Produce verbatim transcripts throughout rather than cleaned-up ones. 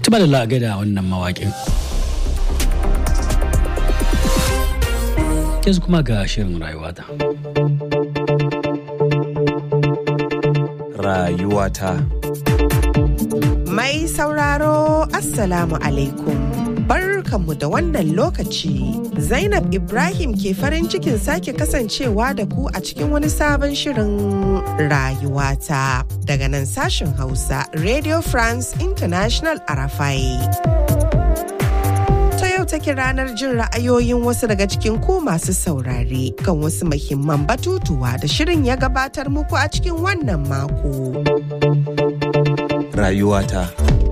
Tuba da laga da wannan mawaƙin. Yanzu kuma ga shirin rayuwata. Rayuwata. Mai sauraro, Assalamu alaikum. Barkanmu da wannan lokaci. Zainab Ibrahim ke farin cikin sake kasancewa da ku a cikin wani sabon shirin rayuwata. Daga nan sashen Hausa, Radio France International Arafai. Ta yau take ranar jin ra'ayoyin wasu daga cikin ku masu saurare kan wasu muhimman batutuwa da shirin ya gabatar muku a cikin wannan mako. Rayuwata.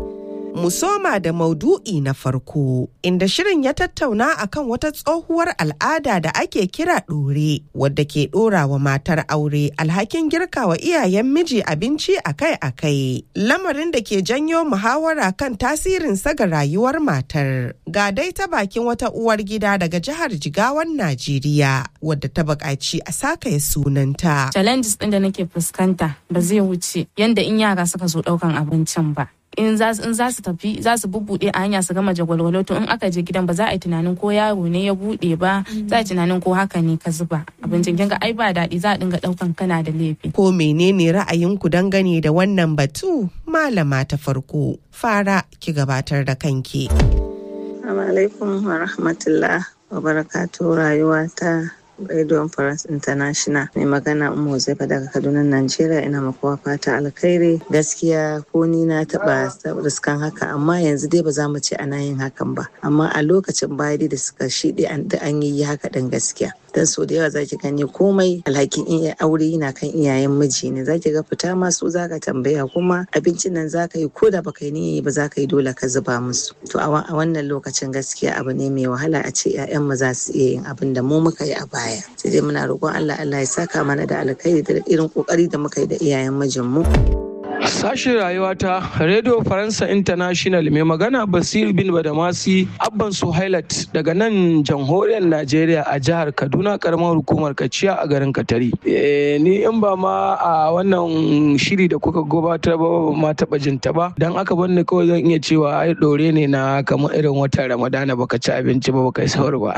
Mu soma da maudu'i na farko, inda shirin ya tattauna akan wata tsohuwar al'ada da ake kira ɗore, wadda ke ɗora wa matar aure alhakin girka wa iyayen miji abinci akai-akai. Lamarin da ke janyo muhawara kan tasirin ga rayuwar matar. Ga dai ta bakin wata uwar gida daga jihar Jigawan Najeriya, wadda ta buƙaci a sakaya sunanta. Challenges ɗin da nake fuskanta ba zai wuce yanda in yara suka zo ɗaukan abincin ba. in za su tafi za su bubbuɗe a hanya su gama jagwalwalo, to in aka je gidan ba za a yi tunanin ko yaro ne ya buɗe ba, za a yi tunanin ko haka ne ka zuba abincin. Kin ga ai ba daɗi, za a dinga ɗaukan kana da laifi. Ko menene ra'ayinku dangane da wannan batu? Malama ta farko, fara ki gabatar da kanki. Assalamu alaikum wa rahmatullah wa barakatuh. Rayuwata Radio France International, mai magana Ummu Zaifa daga Kaduna, Najeriya. Ina makowa fata alkhairi. Gaskiya ko ni na taba riskan haka, amma yanzu dai ba za mu ce ana yin hakan ba, amma a lokacin baya dai da suka shiɗe an yi haka ɗin gaskiya. Dan so da yawa zaki gani komai alhakin iya aure yana kan iyayen miji ne. Zaki ga fita ma su zaka tambaya, kuma abincin nan zaka yi ko da baka yi niyya ba zaka yi dole ka zuba musu. To a wannan lokacin gaskiya abu ne mai wahala a ce ƴaƴan mu za su iya yin abin da mu muka yi a baya. Sai dai muna roƙon Allah Allah ya saka mana da alkhairi da irin kokari da muka yi da iyayen mijin mu. Sashen rayuwata Radio Faransa International, mai magana Basir bin Badamasi Abban Suhailat daga nan jamhuriyar Najeriya a jihar Kaduna, karamar hukumar Kaciya a garin Katari. E, ni in ba ma a wannan shiri da kuka gabatar ba ma taɓa jinta ba, dan aka bar ni kawai zan iya cewa ai ɗore ne na kamar irin watan Ramadana baka ci abinci ba baka yi sahur ba.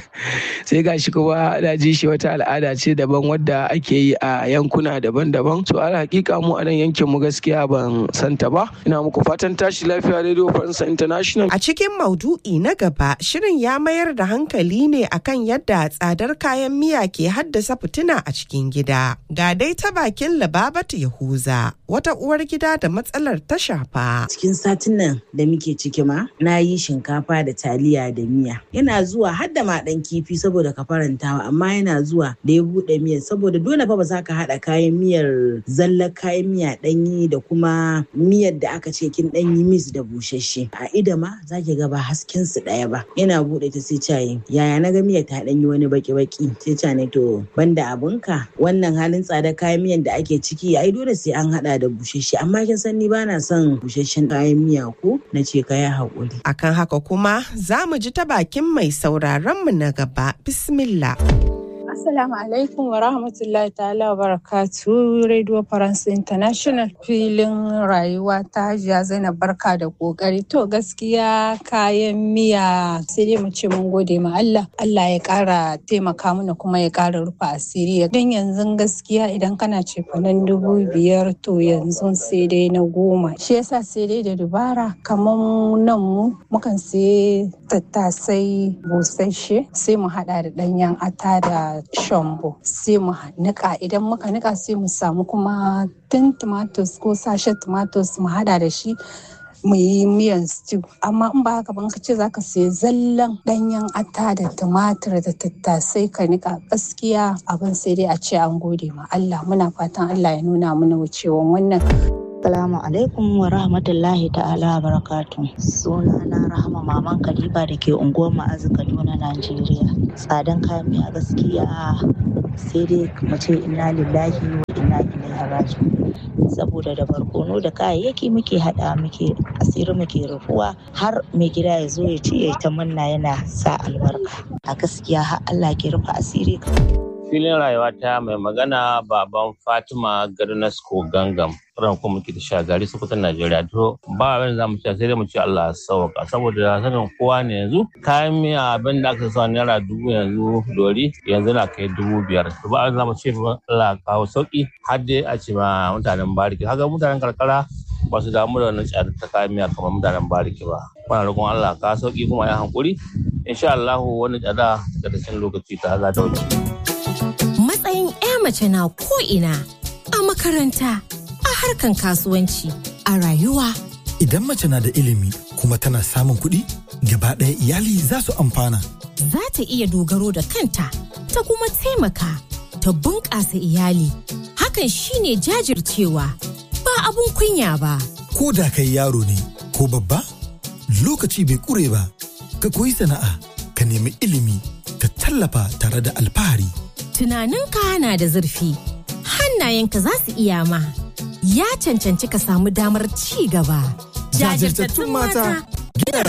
Sai gashi kuma na ji shi wata al'ada ce daban wadda ake yi a yankuna daban-daban. So al hakika mu a nan yankin mu gaskiya ban santa ba. Ina muku fatan tashi lafiya Radio France International. A cikin maudu'i na gaba, shirin ya mayar da hankali ne akan yadda tsadar kayan miya ke haddasa fitina a cikin gida. Ga dai ta bakin Lababatu Yahuza, wata uwar gida da matsalar ta shafa. Cikin satin nan da muke ciki ma, na yi shinkafa da taliya da miya. Yana zuwa har da ma dan kifi saboda ka farantawa, amma yana zuwa da ya bude miyar, saboda dole fa ba za ka hada kayan miyar zallar kayan miya danyi da kuma miyar da aka ce kin danyi mis da bushashe. A ida ma za ki ga ba hasken su daya ba. Yana bude ta sai cayi, yaya na ga miyar ta danyi wani baki baki, sai ca ne to banda abunka, wannan halin tsadar kayan miyan da ake ciki ai dole sai an hada da bushashe, amma kin san ni bana son bushashen kayan miya ko na ce ka yi haƙuri. Akan haka kuma za mu ji ta bakin mai sauraron mu na gaba. Bismillah. Assalamu alaikum wa rahmatullahi ta'ala wa barakatu. Radio France International, filin rayuwa ta Hajiya Zainab, barka da kokari. To gaskiya kayan miya sai dai mu ce mun gode ma Allah. Allah ya kara taimaka mana kuma ya kara rufa asiri. Dan yanzu gaskiya idan kana cefanen dubu biyar to yanzu sai dai na goma. Shi yasa sai dai da dubara, kamar nan mu mukan sai tattasai busasshe sai mu hada da danyen ata da shambo, sai mu nika. Idan muka nika sai mu samu kuma tin tomatoes ko sashen tomatoes mu hada da shi mu yi miyan stew. Amma in ba haka ban ka ce zaka sai zallan danyen ata da tumatir da tattasai ka nika, gaskiya abin sai dai a ce an gode ma Allah. Muna fatan Allah ya nuna mana wucewan wannan. Assalamu alaikum wa rahmatullahi ta'ala wa barakatuh. Suna na Rahama Maman Kaliba da ke unguwar Ma'azu, Kaduna, Najeriya. Tsadan kayan miya gaskiya sai dai mu ce inna lillahi wa inna ilaihi raji'un. Saboda da barkono da kayayyaki muke hada muke asiri muke rufuwa, har mai gida ya zo ya ce ya ta manna yana sa albarka. A gaskiya har Allah ke rufa asiri. Filin rayuwa ta mai magana baban Fatima Garnasko Gangam. Ran kuma muke da shagari Sokoton Najeriya. To ba abin da zamu ci sai dai mu ci Allah sauka saboda sanin kowa ne yanzu kayan miya abin da aka sa naira dubu yanzu dori yanzu na kai dubu biyar. To ba abin da zamu ce Allah kawo sauki har dai a ce ma mutanen bariki. Haka mutanen karkara ba su damu da wannan tsada ta kayan miya kamar mutanen bariki ba. Muna roƙon Allah ka sauki kuma ya hankuri. Insha Allah wani tsada daga cikin lokaci ta za ta wuce. Matsayin 'ya mace na ko'ina a makaranta, a harkan kasuwanci, a rayuwa. Idan mace na da ilimi kuma tana samun kuɗi, gaba ɗaya iyali za su amfana. Za ta iya dogaro da kanta, ta kuma taimaka, ta bunƙasa iyali. Hakan shine jajircewa, ba abun kunya ba. Ko da kai yaro ne ko babba, lokaci bai ƙure ba. Ka koyi sana'a, ka nemi ilimi, ka tallafa tare da alfahari. Tunaninka na da zurfi, hannayenka za su iya ma. Ya cancanci ka samu damar ci gaba. Jajirtattun mata gina.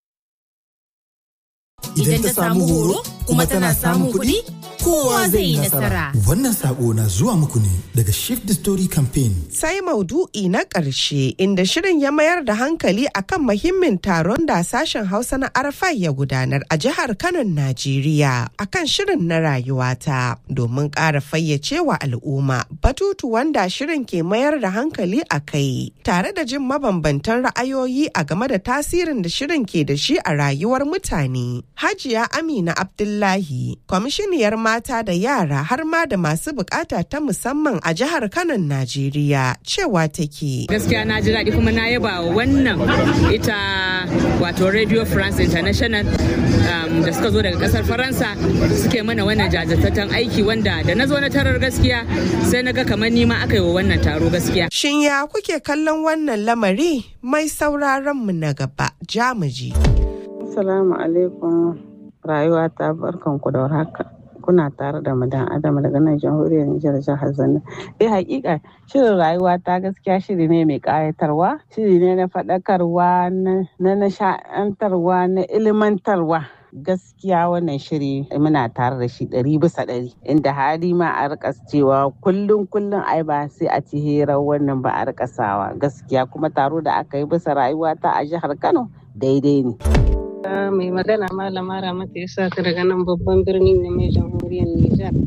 Idan ta samu horo kuma tana samun kuɗi, kowa zai yi nasara. Wannan sako na zuwa muku ne daga Shift the Story Campaign. Sai maudu'i na ƙarshe inda shirin ya mayar da hankali akan muhimmin taron da sashen Hausa na Arafai ya gudanar a jihar Kano, Najeriya akan shirin na rayuwata domin ƙara fayyace wa al'umma batutu wanda shirin ke mayar da hankali a kai tare da jin mabambantan ra'ayoyi a game da tasirin da shirin ke da shi a rayuwar mutane. Hajiya Amina Abdullahi, kwamishiniyar mata da yara har ma da masu bukata ta musamman a jihar Kano, Najeriya, cewa take. Gaskiya na ji daɗi kuma na yaba wannan ita wato Radio France International um, da suka zo daga ƙasar Faransa suke mana wannan jajirtaccen aiki wanda da na zo na tarar gaskiya sai na ga kamar nima aka yi wa wannan taro gaskiya. Shin ya kuke kallon wannan lamari? Mai sauraron mu na gaba, Jamuji. Assalamu alaikum, rayuwa ta barkanku da warhaka. Kuna tare da madan Adam daga nan jamhuriyar Nijar jihar Zanna. Eh hakika shirin rayuwa ta gaskiya shiri ne mai kayatarwa, shiri ne na faɗakarwa, na nasha'antarwa, na ilimantarwa. Gaskiya wannan shiri muna tare da shi ɗari bisa ɗari inda hali ma a rika cewa kullum kullum ai ba sai a ci hirar wannan ba a rika sawa gaskiya kuma taro da aka yi bisa rayuwa ta a jihar Kano daidai ne. Mai magana malama Ramata ya sa ta daga nan babban birnin ne mai jamhuriyar Nijar.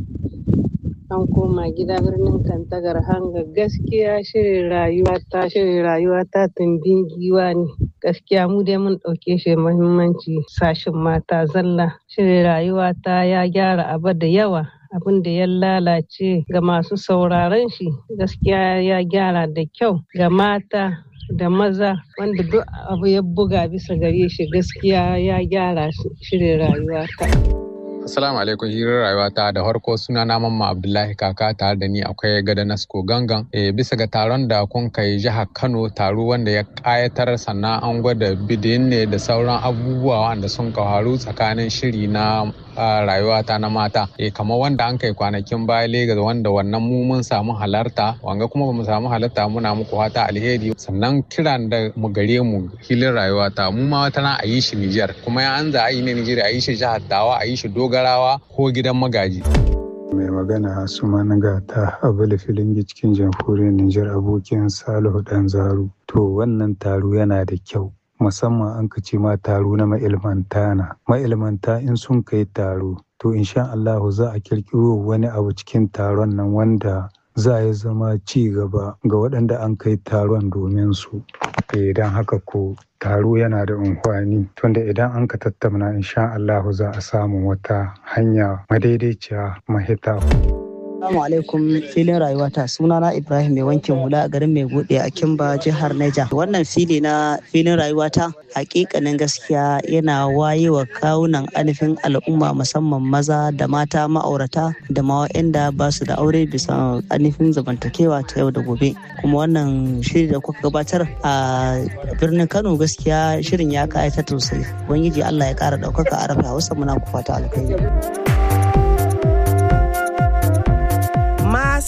An koma gida birnin Kantagar hanga gaskiya shirin rayuwa ta shirin rayuwa ta tumbin giwa ne. Gaskiya mu dai mun ɗauke shi muhimmanci sashin mata zalla. Shirin rayuwa ta ya gyara abu da yawa. Abin da ya lalace ga masu sauraron shi gaskiya ya gyara da kyau ga mata da maza wanda duk abu ya buga bisa gare shi gaskiya ya gyara shirin rayuwa ta. Assalamu alaikum, hirar rayuwa ta da harko suna na Mamma Abdullahi Kaka tare da ni akwai Garnasko Gangam. E, bisa ga taron da kun kai jihar Kano, taro wanda ya kayatar sannan an gwada bidin ne da sauran abubuwa wanda sun kawaru tsakanin shiri na rayuwa ta na mata. E, kamar wanda an kai kwanakin baya Legas wanda wannan mu mun samu halarta, wanga kuma bamu samu halarta muna muku fata alheri. Sannan kiran da mu gare mu hilin rayuwa ta mu ma wata na a yi shi Nijar, kuma ya an za a yi ne Nijar a yi shi jihar Tawa, a yi shi Doga Garawa ko gidan magaji. Mai magana Asuman Gata Abul Filingi cikin jamhuriyar Nijar abokin Salihu Dan Zaru. To wannan taro yana da kyau. Musamman an ka ce ma taro na ma'ilmanta na. Ma'ilmanta in sun kai taro to insha Allahu za a kirkiro wani abu cikin taron nan wanda za ya zama ci gaba ga waɗanda an kai taron domin su. Idan haka ko taro yana da amfani tunda idan an ka tattauna insha Allahu za a samu wata hanya madaidaiciya mahita. Assalamu alaikum filin rayuwata sunana Ibrahim mai wankin hula a garin mai bude a Kimba jihar Niger. Wannan fili na filin rayuwata hakikanin gaskiya yana wayewa kawunan alifin al'umma musamman maza da mata ma'aurata da ma waɗanda ba su da aure bisa alifin zamantakewa ta yau da gobe. Kuma wannan shiri da kuka gabatar a birnin Kano gaskiya shirin ya kayata sosai. Ubangiji Allah ya kara ɗaukaka a rafa Hausa muna ku fata alkhairi.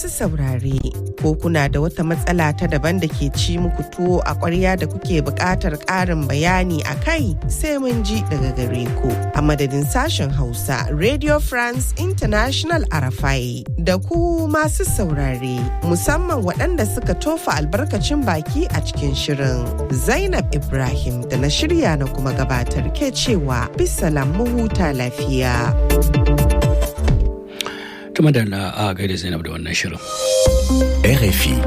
masu saurare, ko kuna da wata matsala ta daban da ke ci muku tuwo a ƙwarya da kuke buƙatar ƙarin bayani a kai, sai mun ji daga gare ku. A madadin sashen Hausa, Radio France International Arafai, da ku masu saurare, musamman waɗanda suka tofa albarkacin baki a cikin shirin. Zainab Ibrahim da na shirya na kuma gabatar ke cewa bisalam mu huta lafiya. Tuma da a gaida Zainab da wannan shirin. R F I.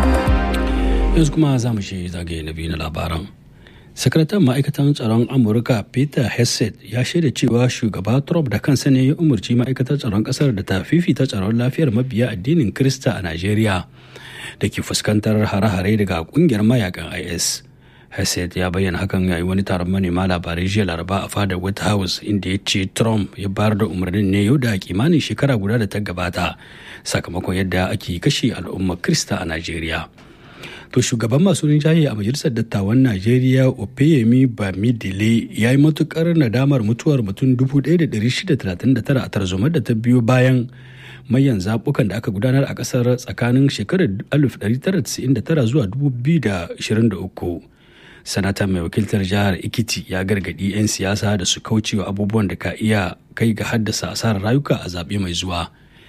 Yanzu kuma za mu shi zagaye na biyu na labaran. Sakataren ma'aikatan tsaron Amurka Peter Hegseth ya shaida cewa shugaba Trump da kansa ne ya umarci ma'aikatar tsaron kasar da ta fifita tsaron lafiyar mabiya addinin Kirista a Najeriya da ke fuskantar hare-hare daga kungiyar mayakan I S. Hegseth ya bayyana hakan yayin wani taron manema labarai jiya Laraba a fadar White House, inda ya ce Trump ya bayar da umarnin ne yau da kimanin shekara guda da ta gabata sakamakon yadda ake kashe al'ummar Kirista a Najeriya. To shugaban masu rinjaye a majalisar dattawan Najeriya Opeyemi Bamidele ya yi matukar nadamar mutuwar mutum dubu ɗaya da ɗari shida talatin da tara a tarzomar da ta biyo bayan mayan zaɓukan da aka gudanar a ƙasar tsakanin shekarar alif ɗari tara casa'in da tara zuwa dubu biyu da ashirin da uku. Sanata mai wakiltar jihar Ikiti ya gargaɗi 'yan siyasa da su kaucewa abubuwan da ka iya kai ga haddasa asarar rayuka a zaɓe mai zuwa.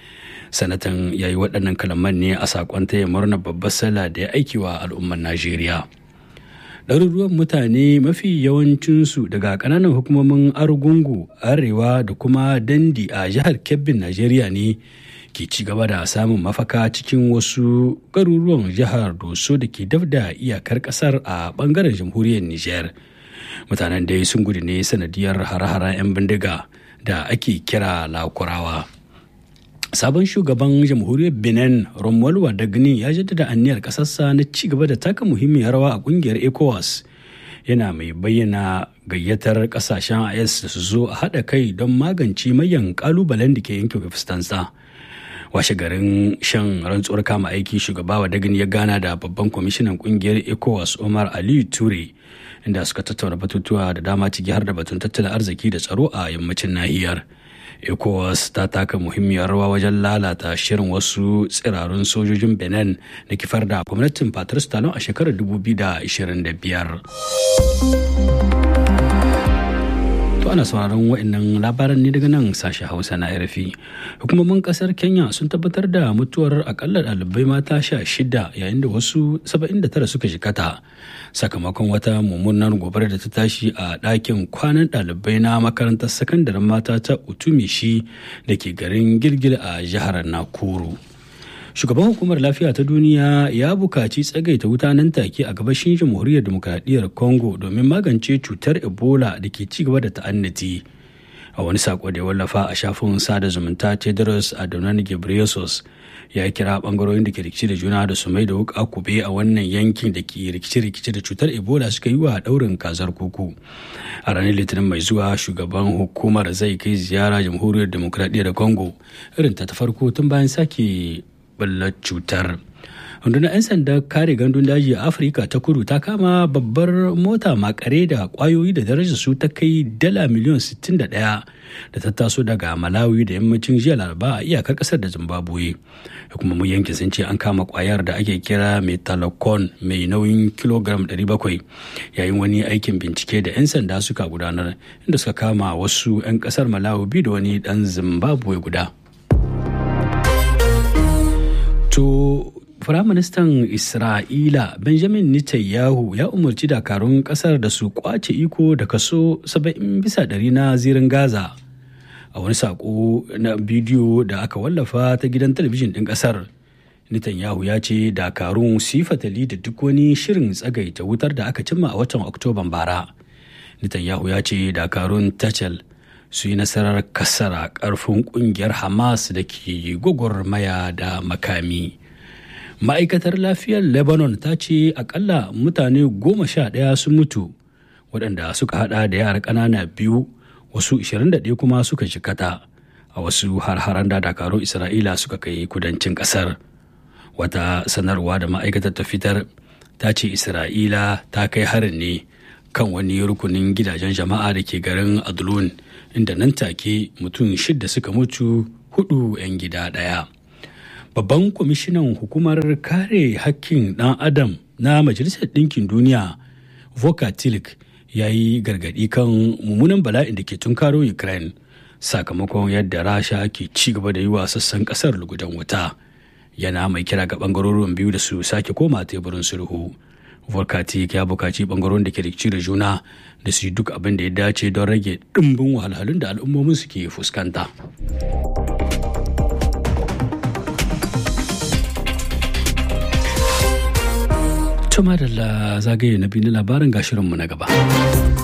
Sanatan ya yi waɗannan kalaman ne a saƙon taya murnar babbar sallah da ya aiki wa al'ummar Najeriya. Ɗaruruwan mutane mafi yawancinsu daga ƙananan hukumomin Argungu, Arewa da kuma Dandi a jihar Kebbin Najeriya ne ke ci gaba da samun mafaka cikin wasu garuruwan jihar Doso da ke daf da iyakar ƙasar a ɓangaren jamhuriyar Nijar. Mutanen dai sun gudu ne sanadiyar hare-haren 'yan bindiga da ake kira Lakurawa. Sabon shugaban jamhuriyar Benin Romuald Wadagni ya jaddada anniyar ƙasarsa na ci gaba da taka muhimmiyar rawa a ƙungiyar ECOWAS, yana mai bayyana gayyatar ƙasashen I S da su zo a haɗa kai don magance mayan ƙalubalen da ke yankin fustansa. Washe garin shan rantsuwar kama aiki, shugaba Wadagni ya gana da babban kwamishinan ƙungiyar ECOWAS Omar Aliyu Ture, inda suka tattauna batutuwa da dama ciki har da batun tattalin arziki da tsaro a yammacin nahiyar. ECOWAS ta taka muhimmiyar rawa wajen lalata shirin wasu tsirarun sojojin Benin da kifar da gwamnatin Patrice Talon a shekarar dubu biyu da ashirin da biyar. To ana sauraron waɗannan labaran ne daga nan sashen Hausa na R F I. Hukumomin kasar Kenya sun tabbatar da mutuwar akalla ɗalibai mata sha shida yayin da wasu saba'in da tara suka jikata sakamakon wata mummunar gobarar da ta tashi a ɗakin kwanan ɗalibai na makarantar sakandaren mata ta Utumishi da ke garin Gilgil a jihar Nakuru. Shugaban hukumar lafiya ta duniya ya bukaci tsagaita wuta nan take a gabashin jamhuriyar demokradiyyar Congo domin magance cutar Ebola da ke ci gaba da ta'annati. A wani sako da ya wallafa a shafin sada zumunta, Tedros Adhanom Ghebreyesus ya kira bangarorin da ke rikici da juna da su mai da wuka kube a wannan yankin da ke rikici-rikici da cutar Ebola suka yi wa daurin kazar kuku. A ranar Litinin mai zuwa, shugaban hukumar zai kai ziyara jamhuriyar demokradiyyar Congo irin ta ta farko tun bayan sake ballar cutar. Rundunar 'yan sanda kare gandun daji a Afirka ta kudu ta kama babbar mota makare da kwayoyi da darajar su ta kai dala miliyan sittin da ɗaya da ta taso daga Malawi da yammacin jiya Laraba a iyakar kasar da Zimbabwe. Hukumomin yankin sun ce an kama kwayar da ake kira metalocon mai nauyin kilogram ɗari bakwai yayin wani aikin bincike da 'yan sanda suka gudanar, inda suka kama wasu 'yan kasar Malawi biyu da wani dan Zimbabwe guda. To, Firaministan Isra'ila Benjamin Netanyahu ya umarci dakarun kasar da su kwace iko da kaso saba'in bisa ɗari na zirin Gaza. A wani sako na bidiyo da aka wallafa ta gidan talabijin ɗin ƙasar, Netanyahu ya ce dakarun su yi fatali da duk wani shirin tsagaita wutar da aka cimma a watan Oktoban bara. Netanyahu ya ce dakarun Tachel su yi nasarar kasara karfin kungiyar Hamas da ke gwagwarmaya da makami. Ma'aikatar lafiyar Lebanon ta ce akalla mutane goma sha ɗaya sun mutu, waɗanda suka hada da yara ƙanana biyu, wasu ashirin da ɗaya kuma suka jikata a wasu har-haren da dakarun Isra'ila suka kai kudancin ƙasar. Wata sanarwa da ma'aikatar ta fitar ta ce Isra'ila ta kai harin ne kan wani rukunin gidajen jama'a da ke garin Adlun, inda nan take mutum shidda suka mutu, hudu 'yan gida ɗaya. babban kwamishinan hukumar kare hakkin ɗan adam na Majalisar Ɗinkin Duniya Volker Tillich ya yi gargaɗi kan mummunan bala'in da ke tunkaro Ukraine sakamakon yadda Rasha ke ci gaba da yi wa sassan ƙasar lugudan wuta. Yana mai kira ga ɓangarorin biyu da su sake koma teburin sulhu. Volker Tillich ya buƙaci ɓangarorin da ke rikici da juna da su yi duk abin da ya dace don rage ɗimbin wahalhalun da al'ummomin su ke fuskanta. Tuma da zagaye na biyu na labarin gashirinmu na gaba.